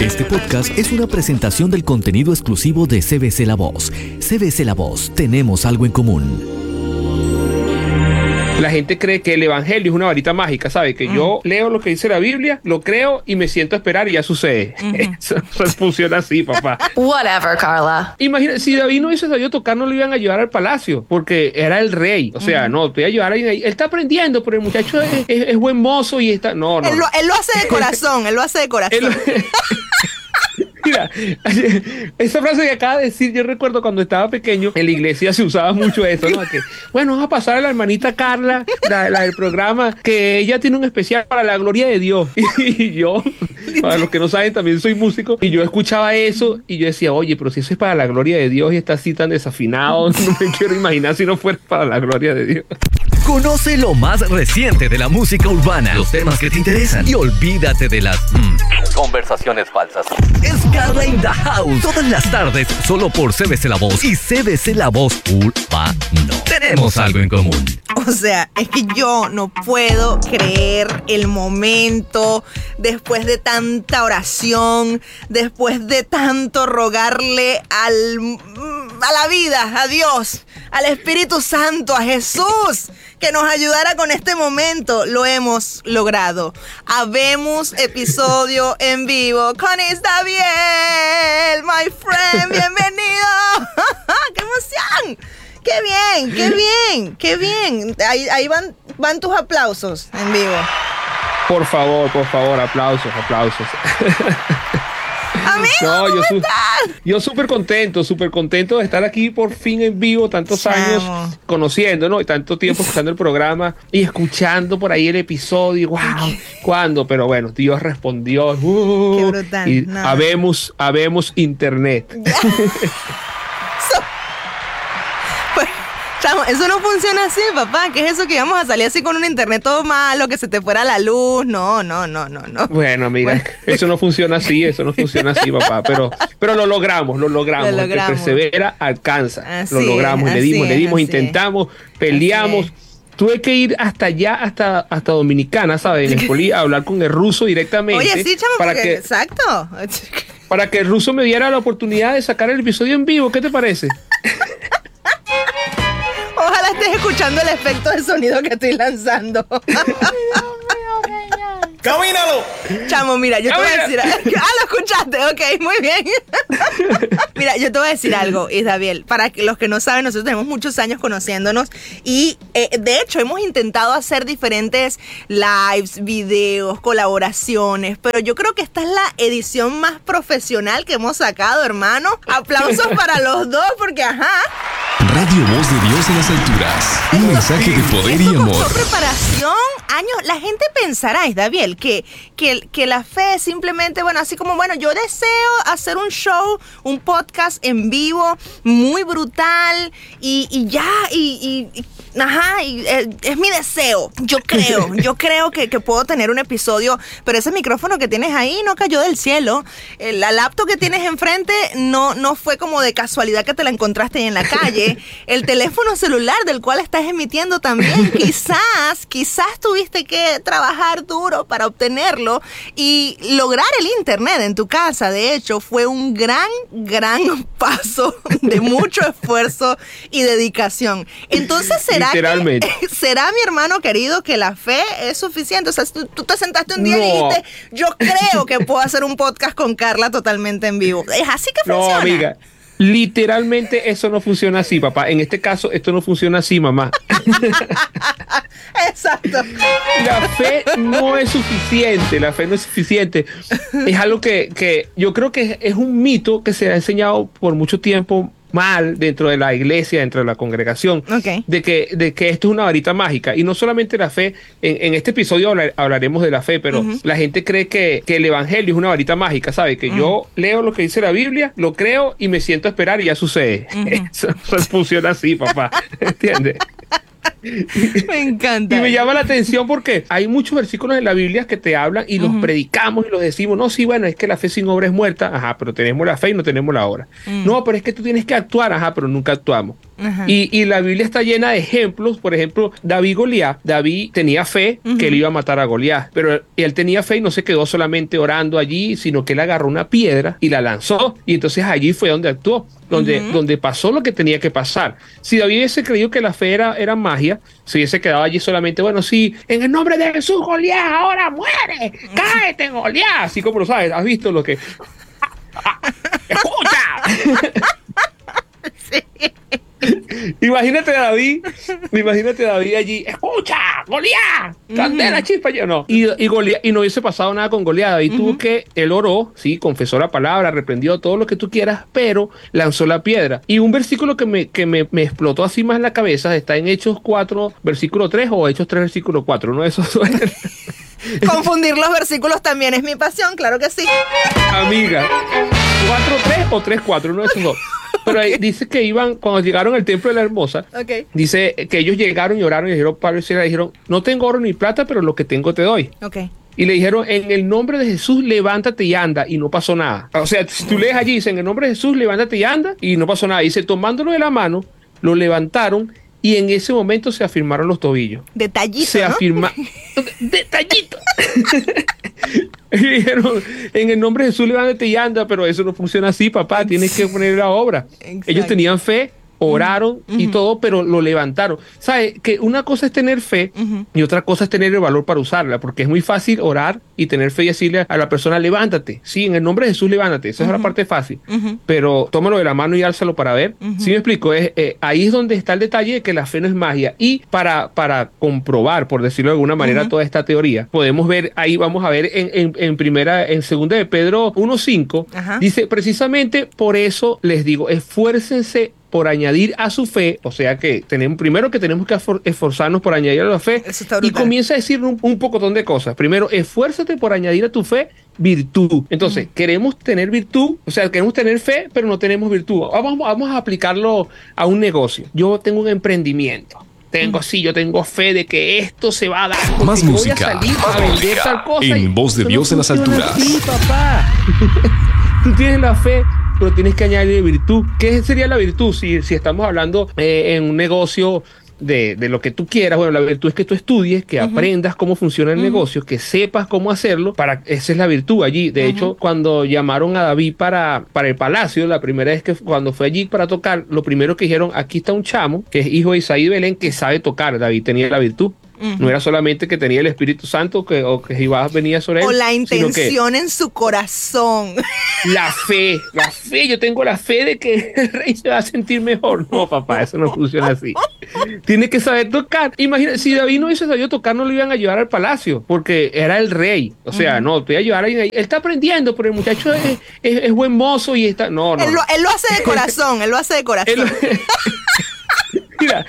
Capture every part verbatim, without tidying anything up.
Este podcast es una presentación del contenido exclusivo de C B C La Voz. C B C La Voz, tenemos algo en común. La gente cree que el evangelio es una varita mágica, ¿sabe? Que mm. yo leo lo que dice la Biblia, lo creo y me siento a esperar y ya sucede. Mm-hmm. Eso, eso funciona así, papá. Whatever, Carla. Imagina, si David no hubiese sabido tocar, no lo iban a llevar al palacio, porque era el rey. O sea, mm-hmm. no, te voy a llevar ahí. Él está aprendiendo, pero el muchacho es, es, es buen mozo y está... No, no. Él lo, él lo hace de corazón, él lo hace de corazón. Él, Mira, esa frase que acaba de decir, yo recuerdo cuando estaba pequeño, en la iglesia se usaba mucho eso, ¿no? Que, bueno, vamos a pasar a la hermanita Carla, la, la del programa, que ella tiene un especial para la gloria de Dios. Y yo, para los que no saben, también soy músico, y yo escuchaba eso, y yo decía, oye, pero si eso es para la gloria de Dios y está así tan desafinado, no me quiero imaginar si no fuera para la gloria de Dios. Conoce lo más reciente de la música urbana, los temas que te interesan, y olvídate de las mm, conversaciones falsas. Es Carla in the House, todas las tardes, solo por C B C La Voz y C B C La Voz Urbano. Tenemos algo en común. O sea, es que yo no puedo creer el momento, después de tanta oración, después de tanto rogarle al, a la vida, a Dios, al Espíritu Santo, a Jesús, que nos ayudara con este momento. Lo hemos logrado. Habemos episodio en vivo con Isdaviel, my friend, bienvenido. ¡Qué emoción! ¡Qué bien, qué bien, qué bien! Ahí, ahí van, van tus aplausos en vivo. Por favor, por favor, aplausos, aplausos. Amigo, no, yo ¿cómo su- estás? Yo súper contento, súper contento de estar aquí por fin en vivo, tantos Chamo. años conociendo, ¿no? Y tanto tiempo escuchando el programa y escuchando por ahí el episodio. ¡Wow! ¿Cuándo? Pero bueno, Dios respondió. Uh, Qué brutal. Y No. habemos, habemos internet. So, pues, chamo, eso no funciona así, papá. ¿Qué es eso que íbamos a salir así con un internet todo malo, que se te fuera la luz? No, no, no, no, no. Bueno, amiga, Bueno. eso no funciona así, eso no funciona así, papá. Pero, pero lo logramos, lo logramos. Lo El que logramos. persevera, alcanza. Así lo logramos, es, le dimos, así le es, dimos, así intentamos, peleamos. Así Tuve que ir hasta allá, hasta, hasta Dominicana, ¿sabes? En Espolí, a hablar con el ruso directamente. Oye, sí, chamo, para porque, que, exacto. para que el ruso me diera la oportunidad de sacar el episodio en vivo. ¿Qué te parece? Ojalá estés escuchando el efecto de sonido que estoy lanzando. ¡Camínalo! Chamo, mira, yo te voy a decir... Camina. Ah, lo escuchaste, ok, muy bien. Mira, yo te voy a decir algo, Isdaviel. Para que los que no saben, nosotros tenemos muchos años conociéndonos y, eh, de hecho, hemos intentado hacer diferentes lives, videos, colaboraciones, pero yo creo que esta es la edición más profesional que hemos sacado, hermano. Aplausos para los dos, porque, ajá... Radio Voz de Dios en las alturas. Un mensaje de poder y Esto amor. costó preparación, años. La gente pensará, Isdaviel, que, que, que la fe es simplemente, bueno, así como, bueno, yo deseo hacer un show, un podcast en vivo, muy brutal, y, y ya, y, y, y ajá, y, eh, es mi deseo. Yo creo, yo creo que, que puedo tener un episodio, pero ese micrófono que tienes ahí no cayó del cielo. Eh, La laptop que tienes enfrente no, no fue como de casualidad que te la encontraste ahí en la calle. El teléfono celular del cual estás emitiendo también, quizás, quizás tuviste que trabajar duro para obtenerlo y lograr el internet en tu casa. De hecho, fue un gran, gran paso de mucho esfuerzo y dedicación. Entonces, ¿será Literalmente. que, será, mi hermano querido, que la fe es suficiente? O sea, tú, tú te sentaste un día No. y dijiste, yo creo que puedo hacer un podcast con Carla totalmente en vivo. Es así que No, funciona. amiga. Literalmente eso no funciona así, papá. En este caso, esto no funciona así, mamá. Exacto. La fe no es suficiente, la fe no es suficiente. Es algo que, que yo creo que es un mito que se ha enseñado por mucho tiempo mal dentro de la iglesia, dentro de la congregación, Ok. de que, de que esto es una varita mágica. Y no solamente la fe, en, en este episodio hablar- hablaremos de la fe, pero Ujú. la gente cree que, que el evangelio es una varita mágica, ¿sabe? Que yo leo lo que dice la Biblia, lo creo y me siento a esperar y ya sucede. Eso, eso funciona así, papá. ¿Entiendes? Me encanta. Y me llama la atención porque hay muchos versículos en la Biblia que te hablan y los uh-huh. predicamos y los decimos. No, sí, bueno, es que la fe sin obra es muerta. Ajá, pero tenemos la fe y no tenemos la obra. Uh-huh. No, pero es que tú tienes que actuar. Ajá, pero nunca actuamos. Uh-huh. Y, y la Biblia está llena de ejemplos. Por ejemplo, David y Goliat. David tenía fe uh-huh. que él iba a matar a Goliat, pero él tenía fe y no se quedó solamente orando allí, sino que él agarró una piedra y la lanzó. Y entonces allí fue donde actuó. Donde, uh-huh. donde pasó lo que tenía que pasar. Si David hubiese creído que la fe era, era magia, se hubiese quedado allí solamente, bueno, sí, en el nombre de Jesús, Goliat, ahora muere, cáete, Goliat. Así como lo sabes, has visto lo que... ¡Escucha! Sí. Imagínate a David, imagínate a David allí, escucha, Goliat, candela, uh-huh. chispa, no. Y, y, Goliat, y no hubiese pasado nada con Goliat. David uh-huh. tuvo que, él oró, sí, confesó la palabra, reprendió todo lo que tú quieras, pero lanzó la piedra. Y un versículo que me, que me, me explotó así más en la cabeza está en Hechos cuatro, versículo tres o Hechos tres, versículo cuatro, uno de esos. Confundir los versículos también es mi pasión, claro que sí. Amiga, cuatro tres o tres cuatro, uno de esos dos. Pero ahí dice que iban, cuando llegaron al templo de la Hermosa, okay. dice que ellos llegaron y oraron y dijeron, Pablo y Silas dijeron, no tengo oro ni plata, pero lo que tengo te doy. Okay. Y le dijeron, en el nombre de Jesús, levántate y anda, y no pasó nada. O sea, si tú lees allí, dice, en el nombre de Jesús, levántate y anda, y no pasó nada. Dice, tomándolo de la mano, lo levantaron, y en ese momento se afirmaron los tobillos. Detallito, Se ¿no? afirma... Detallito. Y dijeron, en el nombre de Jesús, levántate y anda, pero eso no funciona así, papá, tienes que poner la obra. Exacto. Ellos tenían fe, oraron uh-huh. y todo, pero lo levantaron. ¿Sabes? Que una cosa es tener fe uh-huh. y otra cosa es tener el valor para usarla, porque es muy fácil orar y tener fe y decirle a la persona, levántate. Sí, en el nombre de Jesús, levántate. Esa uh-huh. es la parte fácil. Uh-huh. Pero tómalo de la mano y álzalo para ver. Uh-huh. ¿Sí me explico? Es, eh, ahí es donde está el detalle de que la fe no es magia. Y para, para comprobar, por decirlo de alguna manera, uh-huh. toda esta teoría, podemos ver, ahí vamos a ver en, en, en primera, en segunda de Pedro uno cinco, uh-huh. dice, precisamente por eso les digo, esfuércense por añadir a su fe, o sea que tenemos primero que tenemos que esforzarnos por añadir a la fe, y comienza a decir un, un pocotón de cosas. Primero, esfuérzate por añadir a tu fe virtud. Entonces, uh-huh. queremos tener virtud, o sea, queremos tener fe, pero no tenemos virtud. Vamos, vamos a aplicarlo a un negocio. Yo tengo un emprendimiento. Tengo, sí, yo tengo fe de que esto se va a dar. Más voy música. A salir a vender tal cosa. En Voz de Dios en las alturas. Sí, papá. Tú tienes la fe, pero tienes que añadir virtud. ¿Qué sería la virtud? Si, si estamos hablando eh, en un negocio de, de lo que tú quieras, bueno, la virtud es que tú estudies, que uh-huh. aprendas cómo funciona el uh-huh. negocio, que sepas cómo hacerlo, para esa es la virtud allí. De uh-huh. hecho, cuando llamaron a David para, para el palacio, la primera vez que cuando fue allí para tocar, lo primero que dijeron, aquí está un chamo, que es hijo de Isaí de Belén, que sabe tocar. David tenía la virtud. Uh-huh. No era solamente que tenía el Espíritu Santo que, o que Jehová venía sobre él. O la intención en su corazón. La fe, la fe. Yo tengo la fe de que el rey se va a sentir mejor. No, papá, eso no funciona así. Tiene que saber tocar. Imagina, si David no hubiese sabido tocar, no lo iban a llevar al palacio, porque era el rey. O sea, uh-huh. no, te voy a llevar a él. Él está aprendiendo, pero el muchacho es, es, es buen mozo y está... No, no. Él lo, él lo hace de corazón, él lo hace de corazón. Él, Mira,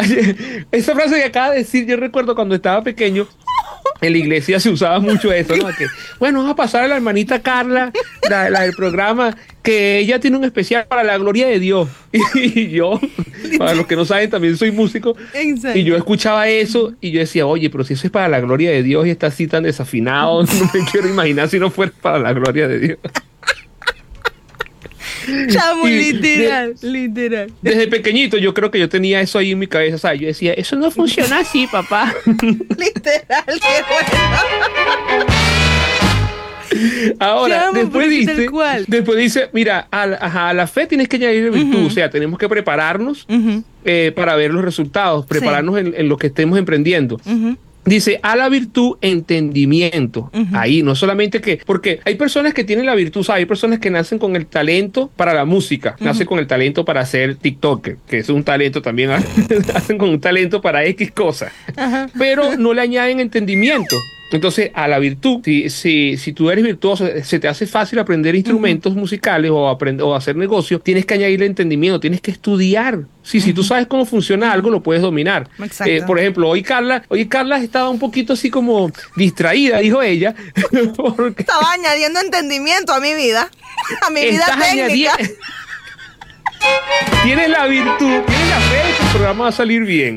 esa frase que acaba de decir, yo recuerdo cuando estaba pequeño, en la iglesia se usaba mucho eso, ¿no? Que, bueno, vamos a pasar a la hermanita Carla, la, la del programa, que ella tiene un especial para la gloria de Dios. Y yo, para los que no saben, también soy músico. Exacto. Y yo escuchaba eso y yo decía, oye, pero si eso es para la gloria de Dios y está así tan desafinado, no me quiero imaginar si no fuera para la gloria de Dios. Chamo, literal, de, literal. Desde pequeñito yo creo que yo tenía eso ahí en mi cabeza, ¿sabes? Yo decía, eso no funciona así, papá. Literal, qué bueno. Ahora, Chamo, después dice, después dice, mira, a, a, a la fe tienes que añadir virtud, uh-huh. o sea, tenemos que prepararnos uh-huh. eh, para ver los resultados, prepararnos sí. en, en lo que estemos emprendiendo. Uh-huh. Dice, a la virtud, entendimiento. Uh-huh. Ahí, no solamente que... Porque hay personas que tienen la virtud, ¿sabes? Hay personas que nacen con el talento para la música. Uh-huh. Nacen con el talento para hacer TikToker, que es un talento también. Nacen con un talento para X cosas. Uh-huh. Pero no le añaden entendimiento. Entonces, a la virtud, si, si, si tú eres virtuoso, se te hace fácil aprender instrumentos uh-huh. musicales o, aprender, o hacer negocios, tienes que añadirle entendimiento, tienes que estudiar. Sí, uh-huh. Si tú sabes cómo funciona algo, lo puedes dominar. Eh, por ejemplo, hoy Carla, hoy Carla estaba un poquito así como distraída, dijo ella. Porque estaba añadiendo entendimiento a mi vida, a mi vida técnica. Tienes la virtud, tienes la fe de que el programa va a salir bien.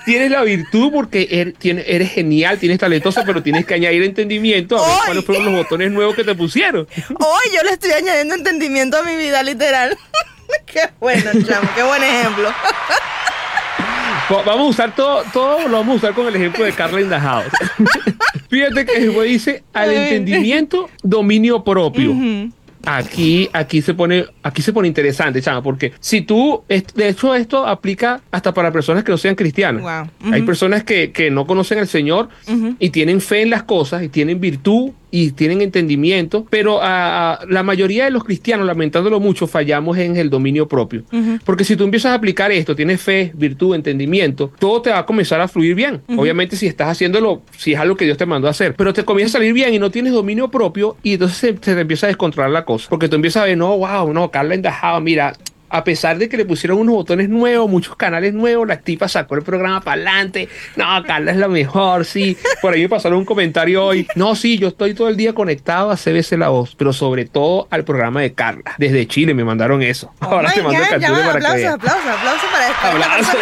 tienes la virtud porque eres, tienes, eres genial, tienes talentosa, pero tienes que añadir entendimiento a ver cuáles fueron los botones nuevos que te pusieron. Hoy yo le estoy añadiendo entendimiento a mi vida, literal. Qué bueno, chamo, qué buen ejemplo. Vamos a usar todo, todo lo vamos a usar con el ejemplo de Carla in the House. Fíjate que después dice al entendimiento, dominio propio. Uh-huh. Aquí, aquí se pone, aquí se pone interesante, chama, porque si tú, de hecho esto aplica hasta para personas que no sean cristianas. Wow. Uh-huh. Hay personas que, que no conocen al Señor uh-huh. y tienen fe en las cosas y tienen virtud y tienen entendimiento, pero a, a la mayoría de los cristianos, lamentándolo mucho, fallamos en el dominio propio. Uh-huh. Porque si tú empiezas a aplicar esto, tienes fe, virtud, entendimiento, todo te va a comenzar a fluir bien. Uh-huh. Obviamente si estás haciéndolo, si es algo que Dios te mandó a hacer, pero te comienza a salir bien y no tienes dominio propio y entonces se, se te empieza a descontrolar la cosa. Porque tú empiezas a ver, no, wow, no, Carla in the House, mira, a pesar de que le pusieron unos botones nuevos, muchos canales nuevos, la tipa sacó el programa para adelante. No, Carla es la mejor, sí. Por ahí me pasaron un comentario hoy. No, sí, yo estoy todo el día conectado a C B C La Voz, pero sobre todo al programa de Carla. Desde Chile me mandaron eso. Oh, Ahora te mando canciones para aplausos, que aplausos, aplausos para esto. Aplausos.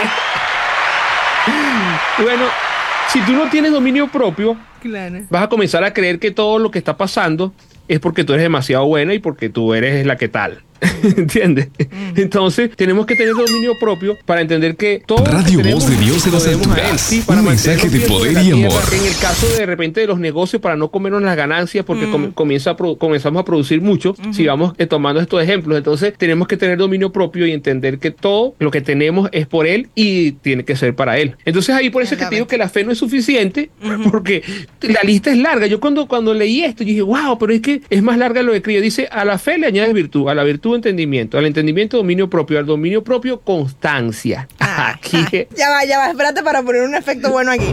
Bueno, si tú no tienes dominio propio, claro, vas a comenzar a creer que todo lo que está pasando es porque tú eres demasiado buena y porque tú eres la que tal. ¿Entiendes? Mm. Entonces tenemos que tener dominio propio para entender que todo Radio que Voz de Dios en las alturas, sí, para un mensaje de poder y amor. En el caso de, de repente de los negocios, para no comernos las ganancias porque mm. com- comienza a pro- comenzamos a producir mucho, mm-hmm. si vamos eh, tomando estos ejemplos, entonces tenemos que tener dominio propio y entender que todo lo que tenemos es por Él y tiene que ser para Él. Entonces ahí por eso es que te digo que la fe no es suficiente, mm-hmm. porque la lista es larga. Yo cuando, cuando leí esto, yo dije, wow, pero es que es más larga de lo que creía. Dice, a la fe le añades virtud, a la virtud entendimiento, al entendimiento dominio propio, al dominio propio constancia. Ah, aquí. Ah, ya va, ya va, espérate para poner un efecto bueno aquí.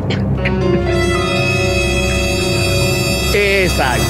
Exacto.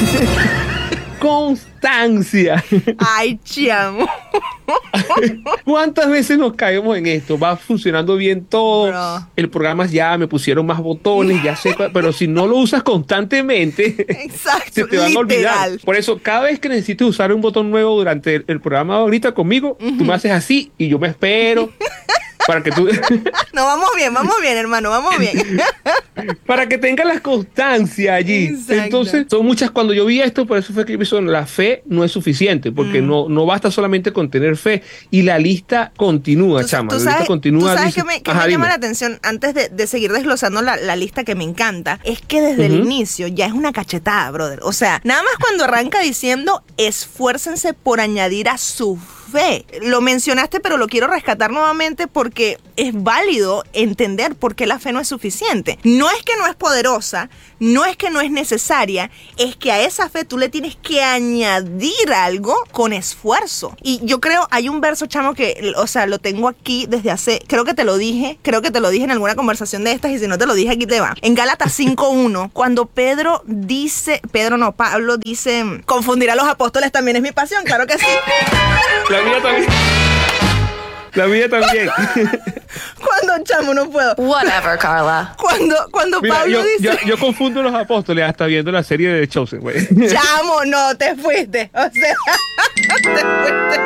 Constancia. Ay, chamo. ¿Cuántas veces nos caemos en esto? Va funcionando bien todo. Bro. El programa ya me pusieron más botones, ya sé, pero si no lo usas constantemente, exacto, se te van a olvidar. Por eso, cada vez que necesites usar un botón nuevo durante el, el programa ahorita conmigo, uh-huh. tú me haces así y yo me espero. Para que tú... No, vamos bien, vamos bien, hermano, vamos bien. Para que tengas la constancia allí. Exacto. Entonces, son muchas. Cuando yo vi esto, por eso fue que me hizo, la fe no es suficiente, porque mm. no, no basta solamente con tener fe. Y la lista continúa, tú, chama. Tú la sabes, lista continúa. ¿tú sabes dice, que me, que ajá, me llama dime. la atención, antes de, de seguir desglosando la, la lista que me encanta? Es que desde uh-huh. el inicio ya es una cachetada, brother. O sea, nada más cuando arranca diciendo, esfuércense por añadir a su fe. Lo mencionaste, pero lo quiero rescatar nuevamente porque es válido entender por qué la fe no es suficiente. No es que no es poderosa, no es que no es necesaria, es que a esa fe tú le tienes que añadir algo con esfuerzo. Y yo creo, hay un verso, chamo, que, o sea, lo tengo aquí desde hace, creo que te lo dije, creo que te lo dije en alguna conversación de estas y si no te lo dije, aquí te va. En Gálatas cinco uno, cuando Pedro dice, Pedro no, Pablo dice, confundir a los apóstoles también es mi pasión, claro que sí. La mía también. La mía también. Cuando, chamo, no puedo. Whatever, Carla. Cuando, cuando Mira, Pablo yo, dice... Yo, yo confundo los apóstoles hasta viendo la serie de The Chosen, güey. Chamo, no, te fuiste. O sea, te fuiste.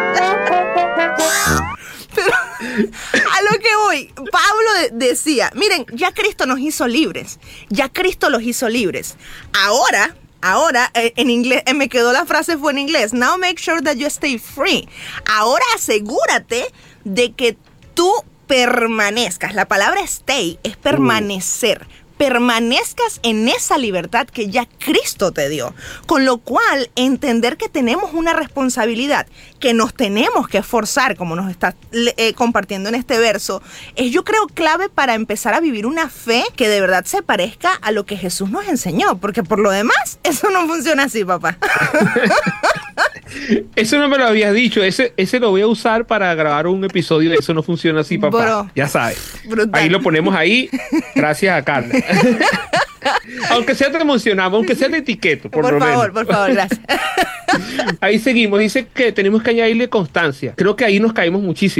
Pero a lo que voy, Pablo de- decía, miren, ya Cristo nos hizo libres. Ya Cristo los hizo libres. Ahora... Ahora, eh, en inglés, eh, me quedó la frase, fue en inglés. Now make sure that you stay free. Ahora asegúrate de que tú permanezcas. La palabra stay es permanecer. Permanezcas en esa libertad que ya Cristo te dio. Con lo cual, entender que tenemos una responsabilidad, que nos tenemos que esforzar, como nos está eh, compartiendo en este verso, es, yo creo, clave para empezar a vivir una fe que de verdad se parezca a lo que Jesús nos enseñó. Porque por lo demás, eso no funciona así, papá. Eso no me lo habías dicho. Ese, ese lo voy a usar para grabar un episodio de Eso no funciona así, papá. Bro, ya sabes. Brutal. Ahí lo ponemos ahí, gracias a Carla. Aunque sea te emocionamos, aunque sea de etiqueta, por, por lo favor, menos. por favor, gracias. Ahí seguimos. Dice que tenemos que añadirle constancia. Creo que ahí nos caímos muchísimo.